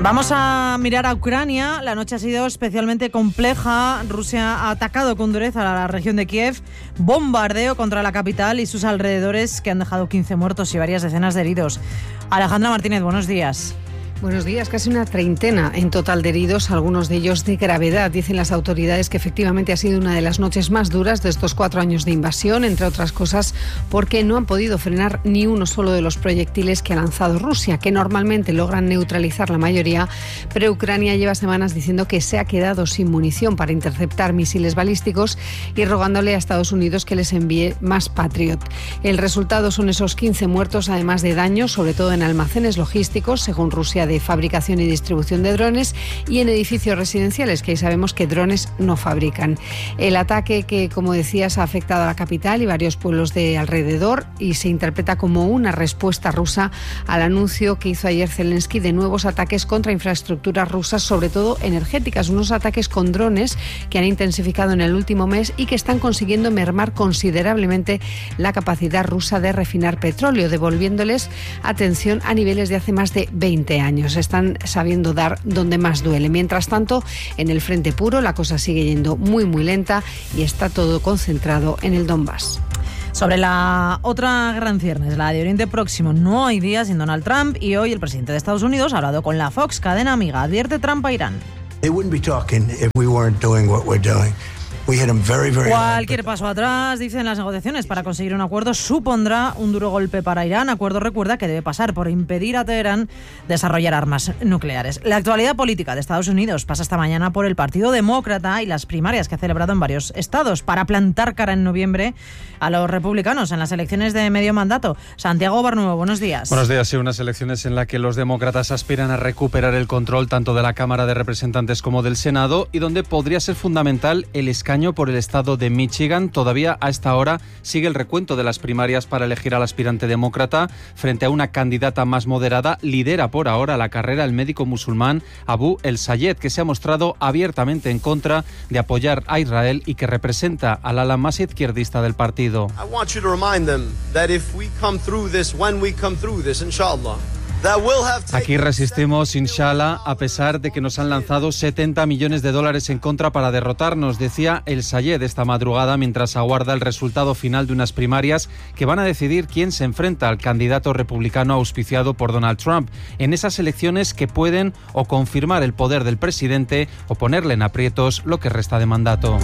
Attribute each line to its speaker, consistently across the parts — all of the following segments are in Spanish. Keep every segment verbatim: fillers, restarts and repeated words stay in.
Speaker 1: Vamos a mirar a Ucrania. La noche ha sido especialmente compleja. Rusia ha atacado con dureza a la región de Kiev, bombardeo contra la capital y sus alrededores que han dejado quince muertos y varias decenas de heridos. Alejandra Martínez, buenos días.
Speaker 2: Buenos días. Casi una treintena en total de heridos, algunos de ellos de gravedad. Dicen las autoridades que efectivamente ha sido una de las noches más duras de estos cuatro años de invasión, entre otras cosas porque no han podido frenar ni uno solo de los proyectiles que ha lanzado Rusia, que normalmente logran neutralizar la mayoría, pero Ucrania lleva semanas diciendo que se ha quedado sin munición para interceptar misiles balísticos y rogándole a Estados Unidos que les envíe más Patriot. El resultado son esos quince muertos, además de daños, sobre todo en almacenes logísticos, según Rusia, de fabricación y distribución de drones, y en edificios residenciales, que ahí sabemos que drones no fabrican. El ataque, que como decías ha afectado a la capital y varios pueblos de alrededor, y se interpreta como una respuesta rusa al anuncio que hizo ayer Zelensky de nuevos ataques contra infraestructuras rusas, sobre todo energéticas, unos ataques con drones que han intensificado en el último mes y que están consiguiendo mermar considerablemente la capacidad rusa de refinar petróleo, devolviéndoles atención a niveles de hace más de veinte años. Están sabiendo dar donde más duele. Mientras tanto, en el frente puro la cosa sigue yendo muy muy lenta y está todo concentrado en el Donbass.
Speaker 1: Sobre la otra gran ciernes, la de Oriente Próximo, no hay día sin Donald Trump, y hoy el presidente de Estados Unidos ha hablado con la Fox, cadena amiga. Advierte Trump a Irán.
Speaker 3: They wouldn't be talking if we weren't doing what we're doing. Very, very
Speaker 1: Cualquier paso atrás, dicen las negociaciones para conseguir un acuerdo, supondrá un duro golpe para Irán. Acuerdo, recuerda, que debe pasar por impedir a Teherán desarrollar armas nucleares. La actualidad política de Estados Unidos pasa esta mañana por el Partido Demócrata y las primarias que ha celebrado en varios estados para plantar cara en noviembre a los republicanos en las elecciones de medio mandato. Santiago Barnuevo, buenos días.
Speaker 4: Buenos días. Sí, unas elecciones en las que los demócratas aspiran a recuperar el control tanto de la Cámara de Representantes como del Senado, y donde podría ser fundamental el escaño por el estado de Michigan. Todavía a esta hora sigue el recuento de las primarias para elegir al aspirante demócrata frente a una candidata más moderada. Lidera por ahora la carrera el médico musulmán Abu El-Sayed, que se ha mostrado abiertamente en contra de apoyar a Israel y que representa al ala más izquierdista del partido.
Speaker 5: I want you to remind them that if we come through this, when we come through this, inshallah.
Speaker 4: Aquí resistimos, inshallah, a pesar de que nos han lanzado setenta millones de dólares en contra para derrotarnos, decía El-Sayed esta madrugada mientras aguarda el resultado final de unas primarias que van a decidir quién se enfrenta al candidato republicano auspiciado por Donald Trump en esas elecciones que pueden o confirmar el poder del presidente o ponerle en aprietos lo que resta de mandato.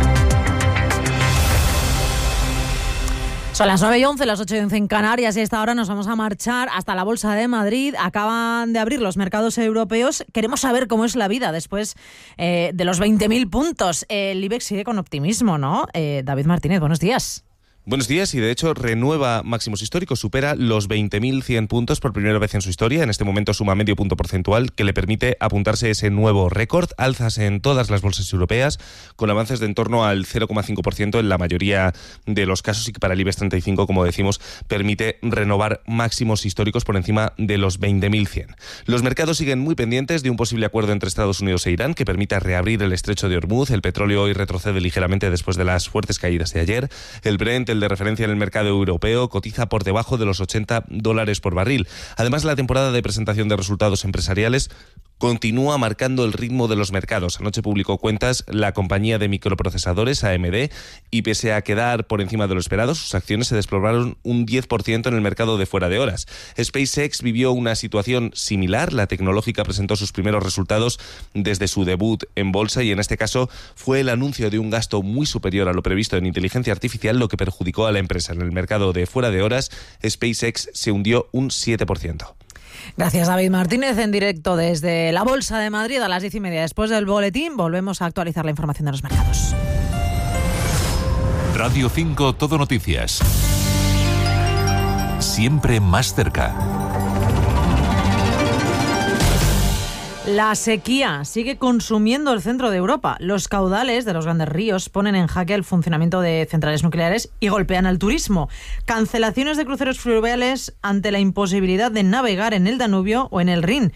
Speaker 1: Son las nueve y once, las ocho y once en Canarias, y a esta hora nos vamos a marchar hasta la Bolsa de Madrid. Acaban de abrir los mercados europeos. Queremos saber cómo es la vida después eh, de los veinte mil puntos. El IBEX sigue con optimismo, ¿no? Eh, David Martínez, buenos días.
Speaker 6: Buenos días, y de hecho renueva máximos históricos, supera los veinte mil cien puntos por primera vez en su historia. En este momento suma medio punto porcentual que le permite apuntarse ese nuevo récord. Alzas en todas las bolsas europeas con avances de en torno al cero coma cinco por ciento en la mayoría de los casos, y que para el IBEX treinta y cinco, como decimos, permite renovar máximos históricos por encima de los veinte mil cien. Los mercados siguen muy pendientes de un posible acuerdo entre Estados Unidos e Irán que permita reabrir el estrecho de Hormuz. El petróleo hoy retrocede ligeramente después de las fuertes caídas de ayer. El Brent, el de referencia en el mercado europeo, cotiza por debajo de los ochenta dólares por barril. Además, la temporada de presentación de resultados empresariales continúa marcando el ritmo de los mercados. Anoche publicó cuentas la compañía de microprocesadores A M D y, pese a quedar por encima de lo esperado, sus acciones se desplomaron un diez por ciento en el mercado de fuera de horas. SpaceX vivió una situación similar. La tecnológica presentó sus primeros resultados desde su debut en bolsa, y en este caso fue el anuncio de un gasto muy superior a lo previsto en inteligencia artificial lo que perjudicó a la empresa. En el mercado de fuera de horas, SpaceX se hundió un siete por ciento.
Speaker 1: Gracias, David Martínez, en directo desde la Bolsa de Madrid a las diez y media. Después del boletín volvemos a actualizar la información de los mercados.
Speaker 7: Radio cinco Todo Noticias. Siempre más cerca.
Speaker 1: La sequía sigue consumiendo el centro de Europa. Los caudales de los grandes ríos ponen en jaque el funcionamiento de centrales nucleares y golpean al turismo. Cancelaciones de cruceros fluviales ante la imposibilidad de navegar en el Danubio o en el Rin.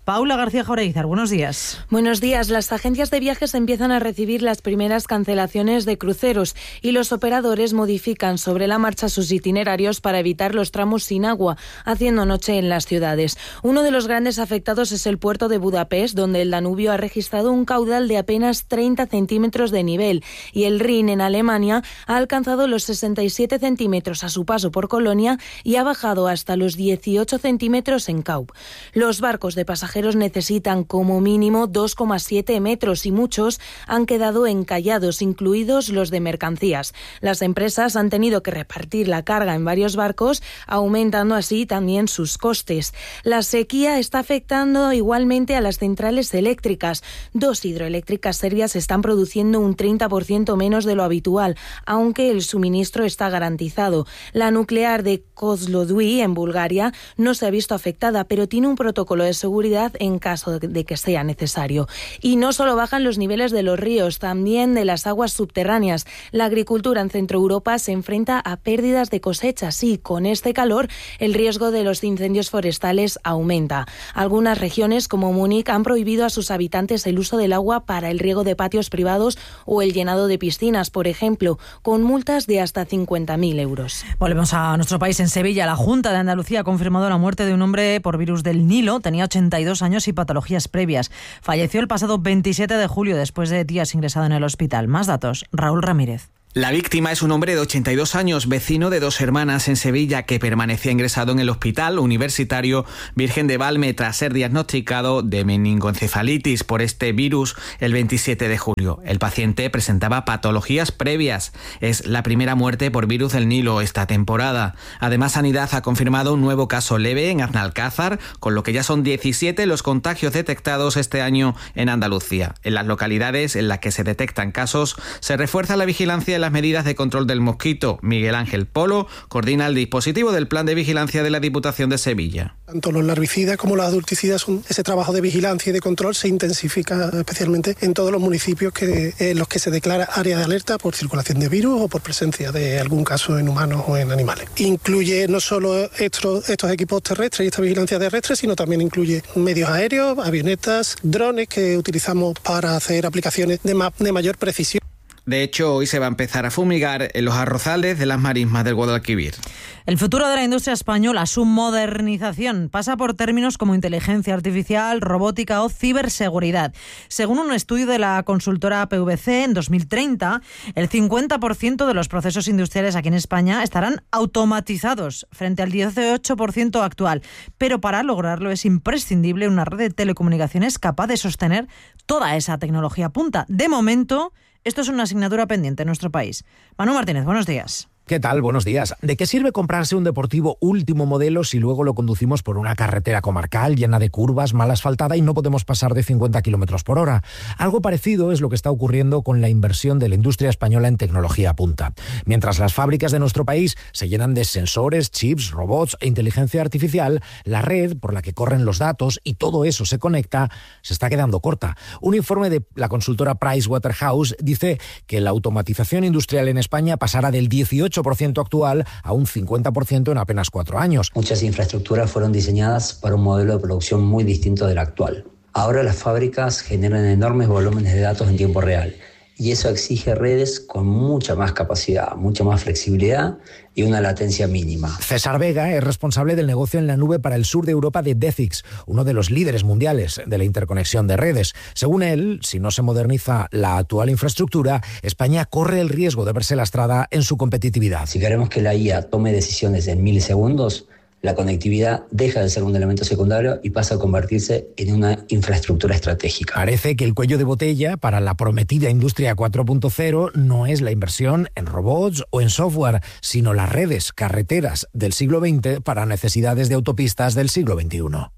Speaker 1: Paula García Jauregui, buenos días.
Speaker 8: Buenos días. Las agencias de viajes empiezan a recibir las primeras cancelaciones de cruceros y los operadores modifican sobre la marcha sus itinerarios para evitar los tramos sin agua, haciendo noche en las ciudades. Uno de los grandes afectados es el puerto de Budapest, donde el Danubio ha registrado un caudal de apenas treinta centímetros de nivel y el Rin en Alemania ha alcanzado los sesenta y siete centímetros a su paso por Colonia y ha bajado hasta los dieciocho centímetros en Kaub. Los barcos de pasajeros necesitan como mínimo dos coma siete metros y muchos han quedado encallados, incluidos los de mercancías. Las empresas han tenido que repartir la carga en varios barcos, aumentando así también sus costes. La sequía está afectando igualmente a las centrales eléctricas. Dos hidroeléctricas serbias están produciendo un treinta por ciento menos de lo habitual, aunque el suministro está garantizado. La nuclear de Kozloduy, en Bulgaria, no se ha visto afectada, pero tiene un protocolo de seguridad en caso de que sea necesario. Y no solo bajan los niveles de los ríos, también de las aguas subterráneas. La agricultura en Centro Europa se enfrenta a pérdidas de cosechas y, con este calor, el riesgo de los incendios forestales aumenta. Algunas regiones, como Múnich, han prohibido a sus habitantes el uso del agua para el riego de patios privados o el llenado de piscinas, por ejemplo, con multas de hasta cincuenta mil euros.
Speaker 1: Volvemos a nuestro país. En Sevilla, la Junta de Andalucía ha confirmado la muerte de un hombre por virus del Nilo. Tenía ochenta y dos años y patologías previas. Falleció el pasado veintisiete de julio después de días ingresado en el hospital. Más datos, Raúl Ramírez.
Speaker 9: La víctima es un hombre de ochenta y dos años, vecino de dos hermanas en Sevilla, que permanecía ingresado en el Hospital Universitario Virgen de Valme tras ser diagnosticado de meningoencefalitis por este virus el veintisiete de julio. El paciente presentaba patologías previas. Es la primera muerte por virus del Nilo esta temporada. Además, Sanidad ha confirmado un nuevo caso leve en Aznalcázar, con lo que ya son diecisiete los contagios detectados este año en Andalucía. En las localidades en las que se detectan casos, se refuerza la vigilancia las medidas de control del mosquito. Miguel Ángel Polo coordina el dispositivo del Plan de Vigilancia de la Diputación de Sevilla.
Speaker 10: Tanto los larvicidas como los adulticidas, son, ese trabajo de vigilancia y de control se intensifica especialmente en todos los municipios que, en los que se declara área de alerta por circulación de virus o por presencia de algún caso en humanos o en animales. Incluye no solo estos, estos equipos terrestres y esta vigilancia terrestre, sino también incluye medios aéreos, avionetas, drones que utilizamos para hacer aplicaciones de, ma- de mayor precisión.
Speaker 9: De hecho, hoy se va a empezar a fumigar en los arrozales de las marismas del Guadalquivir.
Speaker 1: El futuro de la industria española, su modernización, pasa por términos como inteligencia artificial, robótica o ciberseguridad. Según un estudio de la consultora P V C, en dos mil treinta, el cincuenta por ciento de los procesos industriales aquí en España estarán automatizados frente al dieciocho por ciento actual. Pero para lograrlo es imprescindible una red de telecomunicaciones capaz de sostener toda esa tecnología punta. De momento, esto es una asignatura pendiente en nuestro país. Manu Martínez, buenos días.
Speaker 11: ¿Qué tal? Buenos días. ¿De qué sirve comprarse un deportivo último modelo si luego lo conducimos por una carretera comarcal llena de curvas, mal asfaltada y no podemos pasar de cincuenta kilómetros por hora? Algo parecido es lo que está ocurriendo con la inversión de la industria española en tecnología punta. Mientras las fábricas de nuestro país se llenan de sensores, chips, robots e inteligencia artificial, la red por la que corren los datos y todo eso se conecta se está quedando corta. Un informe de la consultora Pricewaterhouse dice que la automatización industrial en España pasará del dieciocho por ciento actual a un cincuenta por ciento en apenas cuatro años.
Speaker 12: Muchas infraestructuras fueron diseñadas para un modelo de producción muy distinto del actual. Ahora las fábricas generan enormes volúmenes de datos en tiempo real y eso exige redes con mucha más capacidad, mucha más flexibilidad y una latencia mínima.
Speaker 11: César Vega es responsable del negocio en la nube para el sur de Europa de Decix, uno de los líderes mundiales de la interconexión de redes. Según él, si no se moderniza la actual infraestructura, España corre el riesgo de verse lastrada en su competitividad.
Speaker 12: Si queremos que la I A tome decisiones en milisegundos, la conectividad deja de ser un elemento secundario y pasa a convertirse en una infraestructura estratégica.
Speaker 11: Parece que el cuello de botella para la prometida industria cuatro punto cero no es la inversión en robots o en software, sino las redes carreteras del siglo veinte para necesidades de autopistas del siglo veintiuno.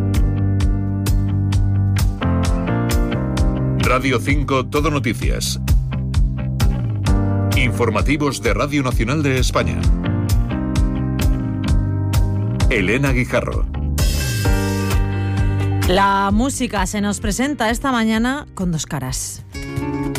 Speaker 7: Radio cinco Todo Noticias. Informativos de Radio Nacional de España. Elena Guijarro.
Speaker 1: La música se nos presenta esta mañana con dos caras.